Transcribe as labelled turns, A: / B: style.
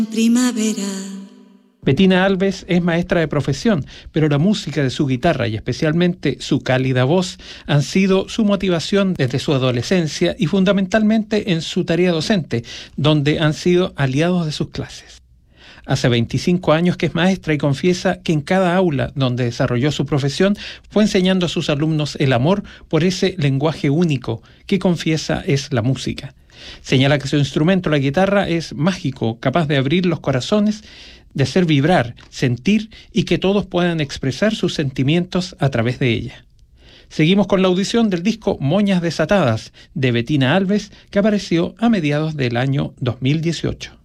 A: Primavera.
B: Bettina Alves es maestra de profesión, pero la música de su guitarra y especialmente su cálida voz han sido su motivación desde su adolescencia y fundamentalmente en su tarea docente, donde han sido aliados de sus clases. Hace 25 años que es maestra y confiesa que en cada aula donde desarrolló su profesión fue enseñando a sus alumnos el amor por ese lenguaje único que confiesa es la música. Señala que su instrumento, la guitarra, es mágico, capaz de abrir los corazones, de hacer vibrar, sentir y que todos puedan expresar sus sentimientos a través de ella. Seguimos con la audición del disco Moñas Desatadas de Bettina Alves, que apareció a mediados del año 2018.